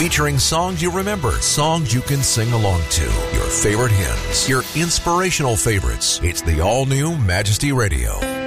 Featuring songs you remember, songs you can sing along to, your favorite hymns, your inspirational favorites. It's the all-new Majesty Radio.